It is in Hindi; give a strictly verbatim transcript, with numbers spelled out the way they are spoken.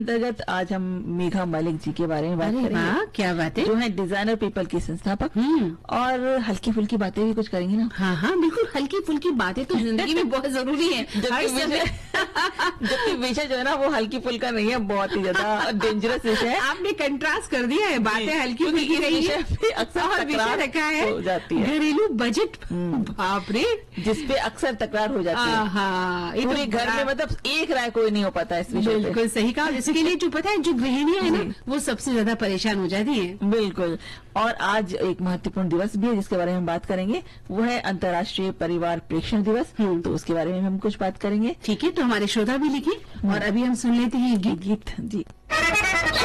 अंतर्गत आज हम मेघा मलिक जी के बारे में बात करेंगे। हाँ, क्या बात है। जो है डिजाइनर पीपल की संस्थापक और हल्की फुल्की बातें भी कुछ करेंगे ना। हाँ हाँ बिल्कुल, हल्की फुल्की बातें तो जिंदगी में बहुत जरूरी है। जबकि विषय जो है ना वो हल्की फुल्का नहीं है, बहुत ही ज्यादा डेंजरस विषय है। आपने कंट्रास्ट कर दिया है, बातें हल्की फुल्की रही है, अक्सर विषय रखा है हो जाती है घरेलू बजट। बाप रे, जिसपे अक्सर तकरार हो जाती है। हाँ, पूरे घर में मतलब एक राय कोई नहीं हो पाता इस विषय पे। बिल्कुल सही कहा। इसके लिए जो पता है, जो गृहिणियां है ना, वो सबसे ज्यादा परेशान हो जाती हैं। बिल्कुल। और आज एक महत्वपूर्ण दिवस भी है जिसके बारे में बात करेंगे, वो है अंतर्राष्ट्रीय परिवार प्रेक्षण दिवस। तो उसके बारे में हम कुछ बात करेंगे। ठीक है, तो हमारे श्रोता भी लिखे और अभी हम सुन लेते हैं गीत। गीत जी।